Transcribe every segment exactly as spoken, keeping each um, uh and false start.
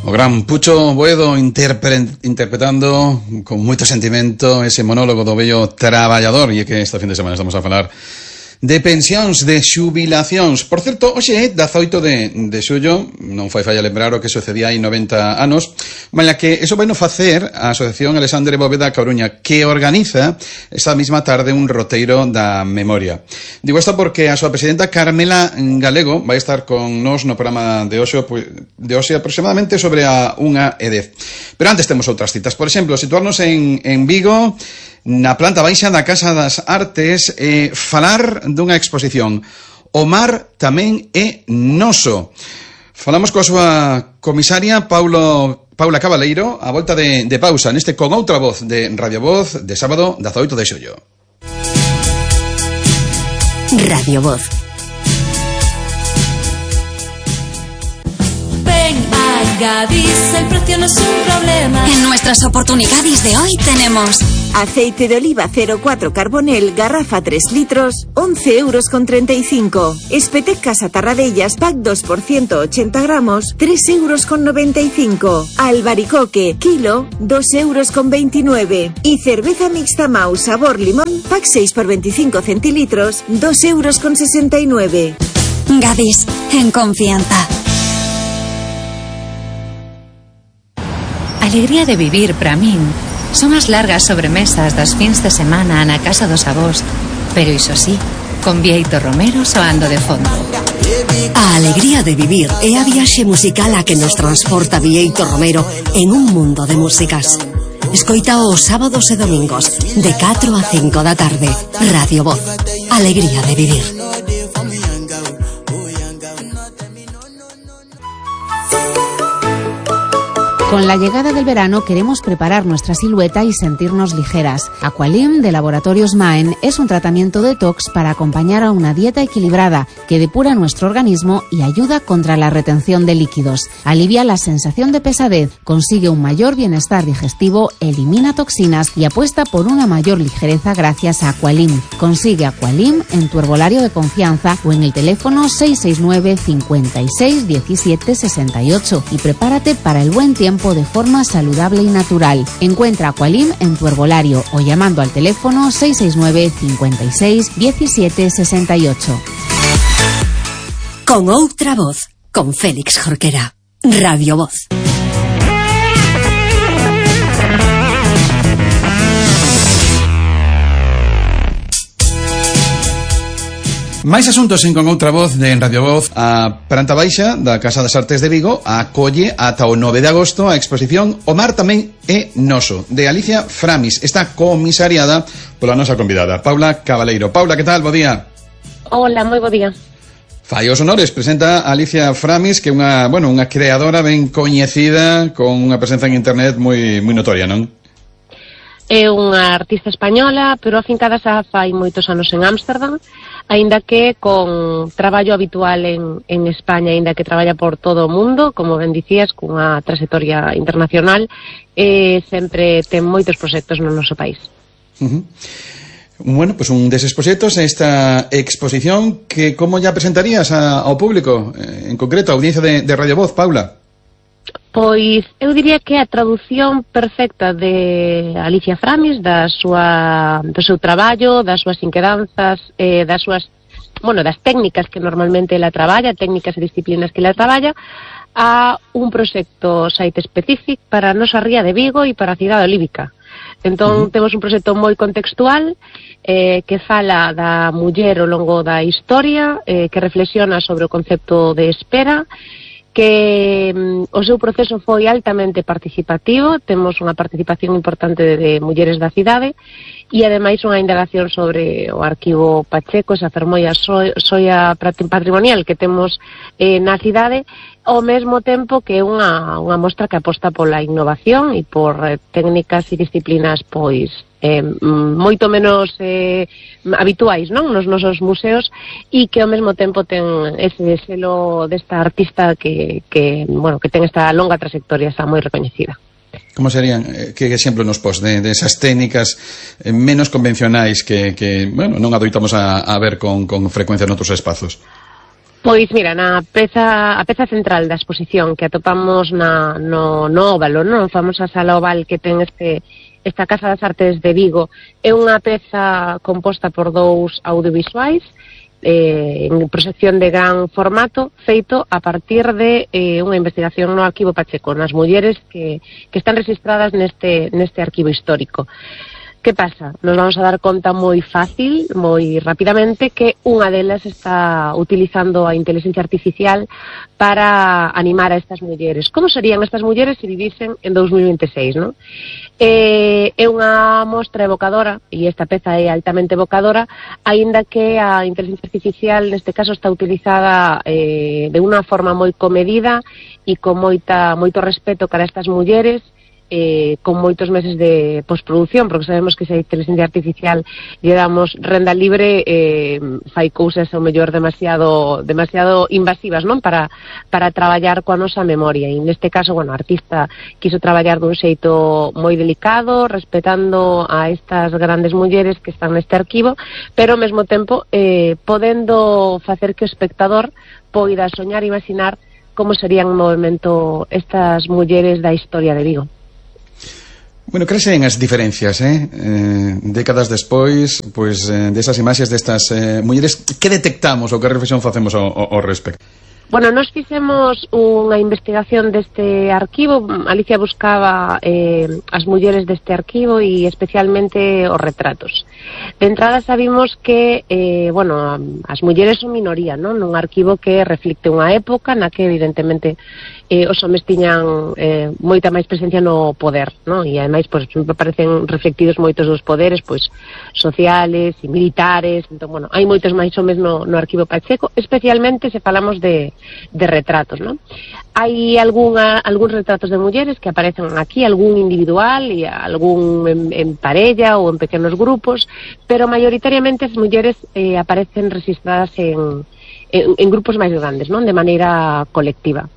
O gran Pucho Boedo interpre interpretando con moito sentimento ese monólogo do bello traballador. E é que este fin de semana estamos a falar de pensións, de xubilacións. Por certo, hoxe é dezaoito de, de xullo, non fai falla lembrar o que sucedía hai noventa anos, malia que eso vai no facer a Asociación Alexandre Bóveda Coruña, que organiza esta mesma tarde un roteiro da memoria. Digo isto porque a súa presidenta Carmela Galego vai estar con nós no programa de hoxe, de hoxe aproximadamente sobre a unha e dez. Pero antes temos outras citas. Por exemplo, situarnos en, en Vigo, na planta baixa da Casa das Artes, eh, falar dunha exposición. O mar tamén é noso. Falamos coa súa comisaria Paulo, Paula Cabaleiro a volta de, de pausa neste Con Outra Voz de Radio Voz de sábado dezaoito de xullo. Radio Voz. Gadis, el precio no es un problema. En nuestras oportunidades de hoy tenemos aceite de oliva cero cuatro Carbonel, garrafa tres litros, once euros con treinta y cinco. Espetecas Atarradellas, pack dos por ciento ochenta gramos, tres euros con noventa y cinco. Albaricoque, kilo, dos euros con veintinueve. Y cerveza mixta Mau sabor limón, pack seis por veinticinco centilitros, dos euros con sesenta y nueve. Gadis, en confianza. Alegría de vivir para min son as largas sobremesas das fins de semana na casa dos avós, pero iso sí, con Bieito Romero soando de fondo. A alegría de vivir é a viaxe musical a que nos transporta Bieito Romero en un mundo de músicas. Escoita os sábados e domingos de catro a cinco da tarde. Radio Voz. Alegría de vivir. Con la llegada del verano queremos preparar nuestra silueta y sentirnos ligeras. Aqualim de Laboratorios Maen es un tratamiento detox para acompañar a una dieta equilibrada que depura nuestro organismo y ayuda contra la retención de líquidos. Alivia la sensación de pesadez, consigue un mayor bienestar digestivo, elimina toxinas y apuesta por una mayor ligereza gracias a Aqualim. Consigue Aqualim en tu herbolario de confianza o en el teléfono seis seis nueve, cincuenta y seis, diecisiete, sesenta y ocho y prepárate para el buen tiempo de forma saludable y natural. Encuentra Aqualim en tu herbolario o llamando al teléfono seis seis nueve, cincuenta y seis, diecisiete, sesenta y ocho. Con Outra Voz, con Félix Jorquera. Radio Voz. Mais asuntos en Con Outra Voz de Radio Voz. A planta baixa da Casa das Artes de Vigo acolle ata o nove de agosto a exposición O mar tamén é noso, de Alicia Framis. Está comisariada pola nosa convidada, Paula Cabaleiro. Paula, que tal? Bo día. Hola, moi bo día. Fai os honores, presenta a Alicia Framis, que é unha, bueno, unha creadora ben coñecida, con unha presenza en internet moi moi notoria, non? É unha artista española, pero afincada xa fai moitos anos en Ámsterdam, aínda que con traballo habitual en, en España, aínda que traballa por todo o mundo, como ben dicías, cunha trayectoria internacional, e sempre ten moitos proxectos no noso país. Uh-huh. Bueno, pues un deses proxectos é esta exposición que como ya presentarías a, ao público, en concreto a audiencia de, de Radio Voz, Paula? Pois eu diría que a traducción perfecta de Alicia Framis, da súa, do seu traballo, das súas inquedanzas, eh, das súas, bueno, das técnicas que normalmente ela traballa, técnicas e disciplinas que ela traballa, a un proxecto site específico para a nosa ría de Vigo e para a cidade olívica. Entón, uh-huh. temos un proxecto moi contextual eh, que fala da muller ao longo da historia, eh, que reflexiona sobre o concepto de espera, que mm, o seu proceso foi altamente participativo, temos unha participación importante de, de mulleres da cidade e ademais unha indagación sobre o arquivo Pacheco, esa fermolla so, soia patrimonial que temos eh, na cidade, ao mesmo tempo que é unha, unha mostra que aposta pola innovación e por eh, técnicas e disciplinas pois eh, moito menos eh, habituais, non, nos nosos museos, e que ao mesmo tempo ten ese selo desta artista que, que, bueno, que ten esta longa trayectoria xa moi recoñecida. Como serían, eh, que exemplo nos pos de, de esas técnicas eh, menos convencionais que, que, bueno, non adoitamos a, a ver con, con frecuencia noutros espazos? Pois, mira, na peza, a peza central da exposición que atopamos na, no, no óvalo, non? A famosa sala oval que ten este, esta Casa das Artes de Vigo, é unha peza composta por dous audiovisuais, eh, en proxección de gran formato, feito a partir de eh, unha investigación no Arquivo Pacheco, nas mulleres que, que están registradas neste, neste arquivo histórico. Que pasa? Nos vamos a dar conta moi fácil, moi rapidamente, que unha delas está utilizando a inteligencia artificial para animar a estas mulleres. Como serían estas mulleres se vivisen en dos mil veintiséis, non? Eh, é unha mostra evocadora, e esta peza é altamente evocadora, aínda que a inteligencia artificial neste caso está utilizada eh, de unha forma moi comedida e con moita, moito respeto cara a estas mulleres, Eh, con moitos meses de postproducción, porque sabemos que se a inteligencia artificial lle damos renda libre, eh, fai cousas ao mellor demasiado demasiado invasivas, non? Para, para traballar coa nosa memoria, e neste caso, bueno, a artista quiso traballar dun xeito moi delicado, respetando a estas grandes mulleres que están neste arquivo, pero ao mesmo tempo eh, podendo facer que o espectador poida soñar e imaginar como serían no movimento estas mulleres da historia de Vigo. Bueno, crecen as diferencias, eh? eh décadas despois, pois, eh, desas imaxes destas eh, mulleres, que detectamos ou que reflexión facemos ao, ao respecto? Bueno, nos fixemos unha investigación deste arquivo. Alicia buscaba eh, as mulleres deste arquivo e especialmente os retratos. De entrada sabimos que, eh, bueno, as mulleres son minoría, non? Nun arquivo que reflicte unha época na que evidentemente eh, os homes tiñan eh, moita máis presencia no poder, non? E ademais, pois, aparecen reflectidos moitos dos poderes, pois, sociales e militares. Entón, bueno, hai moitos máis homes no, no arquivo Pacheco, especialmente se falamos de de retratos, non? Hai algunha, algúns retratos de mulleres que aparecen aquí, algún individual e algún en, en parella ou en pequenos grupos, pero maioritariamente as mulleres eh, aparecen registradas en, en, en grupos máis grandes, non? De maneira colectiva.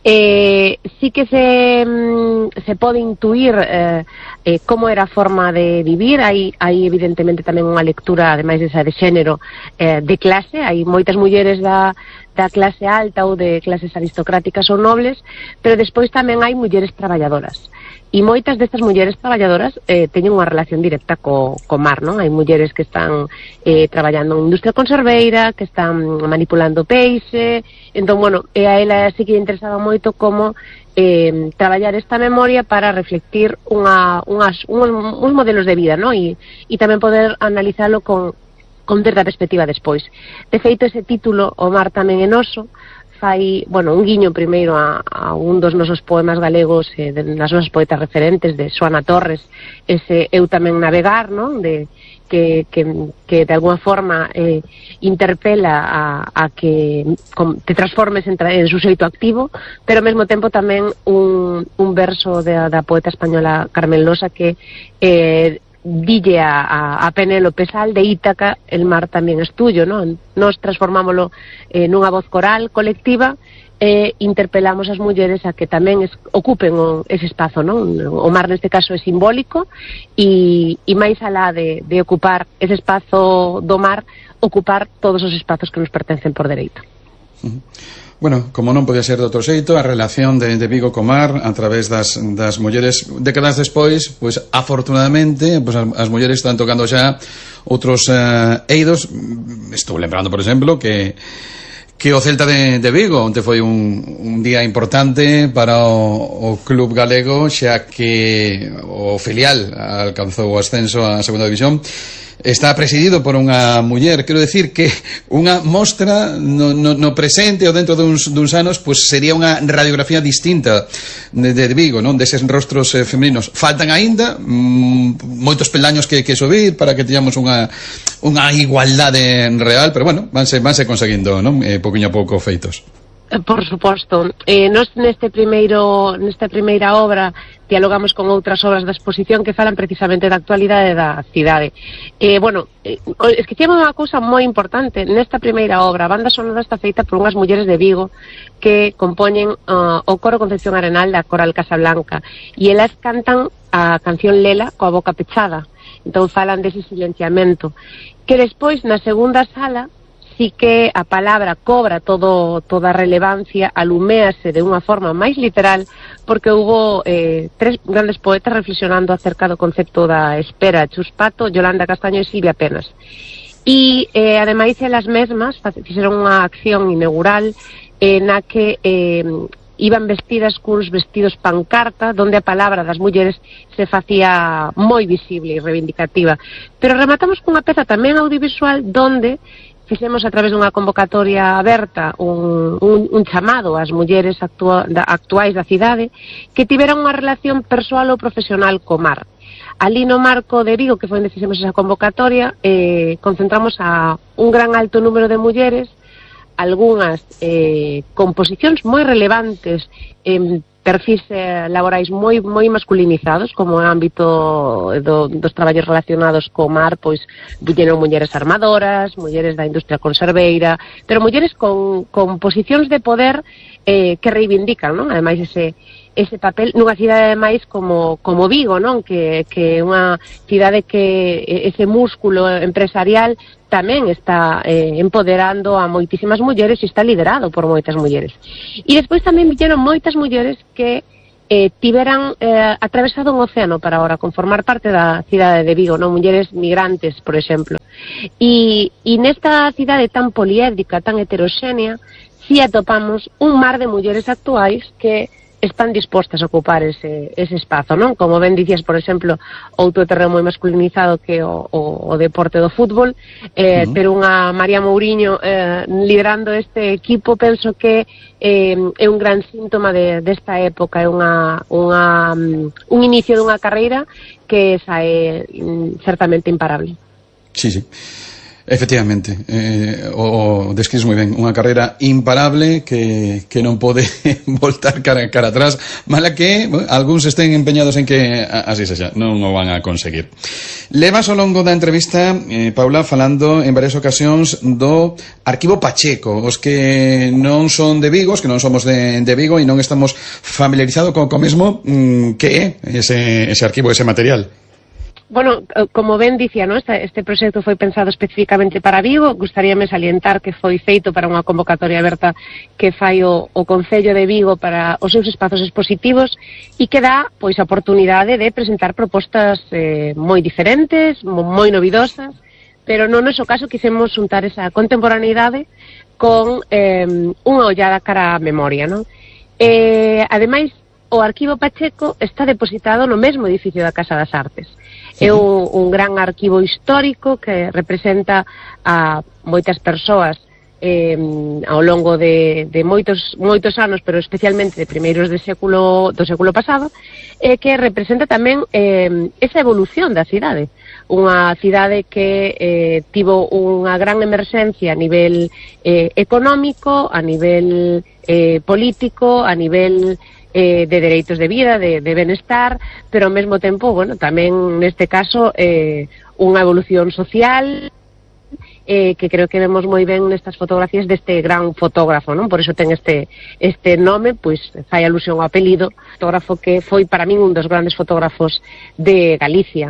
Eh, sí que se, se pode intuir eh, eh, como era a forma de vivir. Hai, hai evidentemente tamén unha lectura, ademais desa de xénero, eh, de clase. Hai moitas mulleres da da clase alta ou de clases aristocráticas ou nobles, pero despois tamén hai mulleres traballadoras. E moitas destas mulleres traballadoras eh, teñen unha relación directa co, co mar, non? Hai mulleres que están eh, traballando en industria conserveira, que están manipulando peixe. Entón, bueno, e a ela sí que lle interesaba moito como eh, traballar esta memoria para reflectir unha, unhas, un, uns modelos de vida, non? E, e tamén poder analizalo con con desde a perspectiva despois. De feito, ese título, O mar tamén é noso, fai, bueno, un guiño primeiro a, a un dos nosos poemas galegos, eh, de, das nosas poetas referentes, de Xoana Torres, ese Eu tamén navegar, non? De, que, que, que de alguna forma eh, interpela a, a que com, te transformes en, tra, en suxeito activo, pero ao mesmo tempo tamén un, un verso de, da poeta española Carmen Losa que eh, dille a, a, a Penélope Sal de Ítaca, el mar tamén es tuyo, non? Nos transformámoslo eh, nunha voz coral colectiva e interpelamos as mulleres a que tamén es, ocupen o, ese espazo, non? O mar neste caso é simbólico e, e máis alá de, de ocupar ese espazo do mar, ocupar todos os espazos que nos pertencen por dereito. Uh-huh. Bueno, como non podía ser de outro xeito, a relación de, de Vigo co mar a través das, das mulleres décadas despois, pois afortunadamente pois, as, as mulleres están tocando xa outros uh, eidos. Estou lembrando, por exemplo, que que o Celta de, de Vigo onte foi un, un día importante para o, o club galego, xa que o filial alcanzou o ascenso á segunda división. Está presidido por unha muller. Quero decir que unha mostra no, no, no presente ou dentro duns, duns anos, pois sería unha radiografía distinta de, de Vigo, non? Deses rostros eh, femininos. Faltan aínda mm, moitos peldaños que, que subir para que teñamos unha, unha igualdade real, pero bueno, vanse, vanse conseguindo, non? Eh, poquinho a pouco feitos. Por suposto. Eh, nos neste primeiro, nesta primeira obra dialogamos con outras obras da exposición que falan precisamente da actualidade da cidade. Eh, bueno, eh, esquecemos unha cousa moi importante. Nesta primeira obra, a banda sonora está feita por unhas mulleres de Vigo que compoñen uh, o coro Concepción Arenal da Coral Casablanca e elas cantan a canción Lela coa boca pechada. Entón falan dese silenciamento que despois na segunda sala sí que a palabra cobra todo toda a relevancia, aluméase de unha forma máis literal, porque hubo eh, tres grandes poetas reflexionando acerca do concepto da espera: Chus Pato, Yolanda Castaño e Silvia Penas. E, eh, ademais, elas mesmas fixeron unha acción inaugural eh, na que eh, iban vestidas cuns vestidos pancarta, donde a palabra das mulleres se facía moi visible e reivindicativa. Pero rematamos cunha peza tamén audiovisual donde fixemos a través dunha convocatoria aberta un, un, un chamado ás mulleres actua, da, actuais da cidade que tiveran unha relación persoal ou profesional co mar. Ali no marco de Vigo, que foi onde fixemos esa convocatoria, eh, concentramos a un gran alto número de mulleres, algunhas eh, con posicións moi relevantes en perfis eh, laborais moi moi masculinizados, como o ámbito do, dos traballos relacionados co mar, pois viñeron mulleres armadoras, mulleres da industria conserveira, pero mulleres con, con posicións de poder eh, que reivindican, non? Ademais, ese ese papel nunha cidade máis como como Vigo, non? Que que é unha cidade que ese músculo empresarial tamén está eh, empoderando a moitísimas mulleres e está liderado por moitas mulleres. E despois tamén viñeron moitas mulleres que eh, tiveran eh, atravesado un océano para ahora conformar parte da cidade de Vigo, non? Mulleres migrantes, por exemplo. E, e nesta cidade tan poliédrica, tan heteroxénea, si atopamos un mar de mulleres actuais que están dispostas a ocupar ese, ese espazo, non? Como ben dicías, por exemplo, outro terreno moi masculinizado que o, o, o deporte do fútbol, eh, uh-huh. pero unha María Mouriño eh, liderando este equipo, penso que eh, é un gran síntoma de, desta época, é unha, unha, un inicio dunha carreira que sae mm, certamente imparable. Sí, sí. Efectivamente, eh, o, o describes moi ben, unha carreira imparable que, que non pode voltar cara, cara atrás, mala que bueno, algúns estén empeñados en que así sexa, non o van a conseguir. Levas ao longo da entrevista, eh, Paula, falando en varias ocasións do Arquivo Pacheco, os que non son de Vigo, os que non somos de, de Vigo e non estamos familiarizados co, co mesmo, mm, que é ese, ese arquivo, ese material. Bueno, como ben dicía, ¿no? este, este proxecto foi pensado especificamente para Vigo. Gustaríame salientar que foi feito para unha convocatoria aberta que fai o, o Concello de Vigo para os seus espazos expositivos e que dá pois a oportunidade de presentar propostas eh, moi diferentes, moi novidosas, pero no noso caso quixemos xuntar esa contemporaneidade con eh, unha ollada cara á memoria, ¿no? Eh, ademais, o Arquivo Pacheco está depositado no mesmo edificio da Casa das Artes. É un, un gran arquivo histórico que representa a moitas persoas eh, ao longo de, de moitos moitos anos, pero especialmente de primeiros de século, do século pasado, e que representa tamén eh, esa evolución da cidade. Unha cidade que eh, tivo unha gran emerxencia a nivel eh, económico, a nivel eh, político, a nivel eh, de dereitos de vida, de, de benestar, pero ao mesmo tempo, bueno, tamén neste caso eh, unha evolución social eh, que creo que vemos moi ben nestas fotografías deste gran fotógrafo, non? Por iso ten este este nome, pois fai alusión ao apelido, fotógrafo que foi para min un dos grandes fotógrafos de Galicia.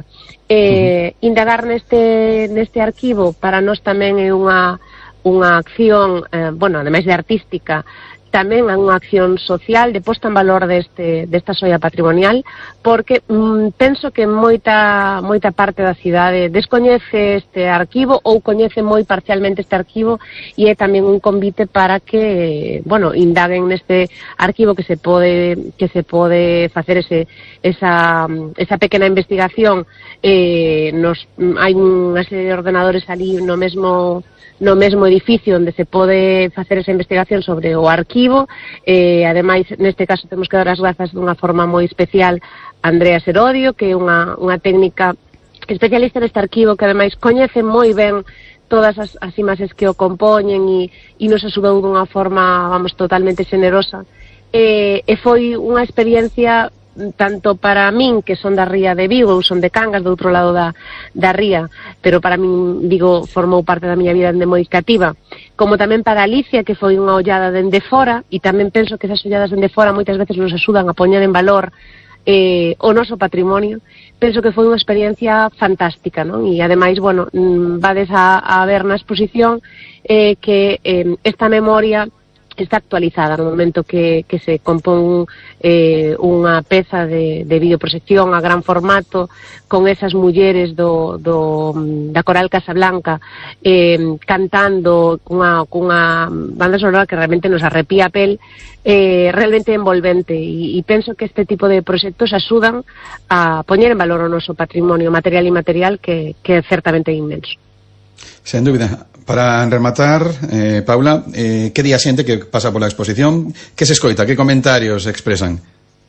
Eh, uh-huh. Indagar neste neste arquivo para nós tamén é unha unha acción, eh, bueno, ademais de artística, tamén é unha acción social de posta en valor deste, desta xoia patrimonial, porque mm, penso que moita moita parte da cidade descoñece este arquivo ou coñece moi parcialmente este arquivo, e é tamén un convite para que, bueno, indaguen neste arquivo, que se pode que se pode facer ese esa esa pequena investigación. Eh, nos hai unha serie de ordenadores ali no mesmo no mesmo edificio onde se pode facer esa investigación sobre o arquivo. Eh, ademais, neste caso temos que dar as grazas dunha forma moi especial a Andrea Serodio, que é unha, unha técnica especialista neste arquivo, que ademais coñece moi ben todas as, as imaxes que o compoñen e, e nos axudou dunha forma, vamos, totalmente xenerosa. Eh, e foi unha experiencia tanto para min, que son da ría de Vigo, ou son de Cangas, do outro lado da, da ría, pero para min Vigo formou parte da miña vida dende moi cativa, como tamén para Alicia, que foi unha ollada dende fora, e tamén penso que esas olladas dende fora moitas veces nos axudan a poñer en valor eh, o noso patrimonio. Penso que foi unha experiencia fantástica, non? E ademais, bueno, vades a, a ver na exposición eh, que eh, esta memoria está actualizada no momento que, que se compón eh, unha peza de, de videoproxección a gran formato con esas mulleres do, do, da Coral Casablanca eh, cantando cunha, cunha banda sonora que realmente nos arrepía a pel, eh, realmente envolvente, e, e penso que este tipo de proxectos axudan a poñer en valor o noso patrimonio material e inmaterial que, que é certamente inmenso. Sen dúbida. Para rematar, eh, Paula, eh, que día xente que pasa pola exposición? Que se escoita? Que comentarios expresan?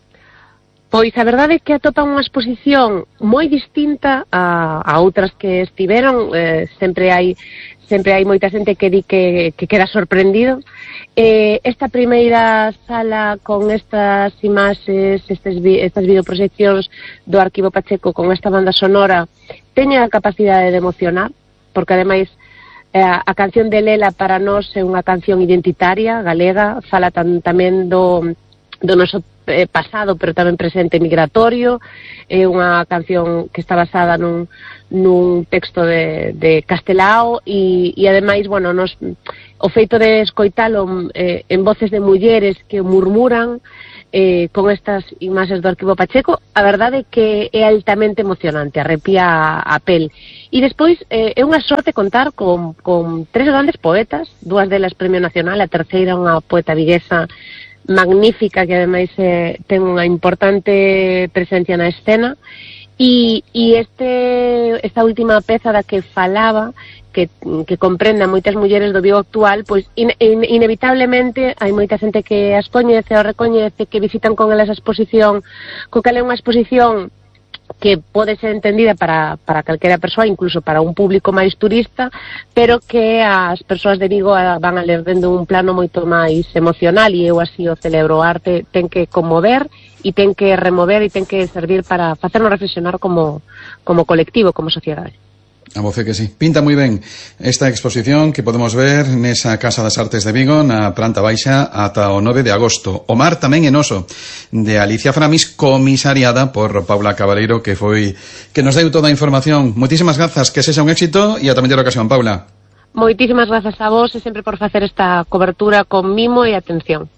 Pois a verdade é que atopan unha exposición moi distinta a, a outras que estiveron. Eh, sempre hai sempre hai moita xente que di que, que queda sorprendido. Eh, esta primeira sala con estas imaxes, estes, estas videoproxeccións do Arquivo Pacheco con esta banda sonora, teña a capacidade de emocionar, porque ademais a canción de Lela para nós é unha canción identitaria, galega, fala tan, tamén do, do noso eh, pasado, pero tamén presente migratorio. É unha canción que está basada nun, nun texto de, de Castelao e, e ademais, bueno, nos, o feito de escoitalo eh, en voces de mulleres que murmuran Eh, con estas imaxes do Arquivo Pacheco, a verdade é que é altamente emocionante, arrepía a, a pel. E despois eh, é unha sorte contar con, con tres grandes poetas, dúas delas Premio Nacional, a terceira unha poeta viguesa magnífica que ademais eh, ten unha importante presencia na escena, e, e este, esta última peza da que falaba, que, que comprenda moitas mulleres do Vigo actual, pois in, in, inevitablemente hai moita xente que as coñece ou recoñece, que visitan con elas a exposición, co que é unha exposición que pode ser entendida para, para calquera persoa, incluso para un público máis turista, pero que as persoas de Vigo van a ler dentro un plano moito máis emocional, e eu así o celebro. O arte ten que conmover e ten que remover e ten que servir para facernos reflexionar como, como colectivo, como sociedade. A voce que sí. Pinta moi ben esta exposición que podemos ver nesa Casa das Artes de Vigo, na planta baixa, ata o nove de agosto. O mar tamén enoso, de Alicia Framis, comisariada por Paula Cabaleiro, que foi que nos deu toda a información. Moitísimas grazas, que sexa un éxito e ata mellor ocasión, Paula. Moitísimas grazas a vos e sempre por facer esta cobertura con mimo e atención.